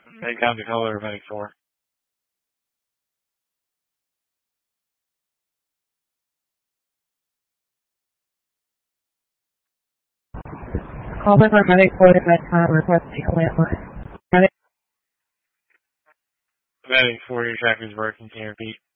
Make time to call over medic 4. Call over medic 4 to Medcom, requesting a landline. Medic 4, your tracker's working, can you repeat?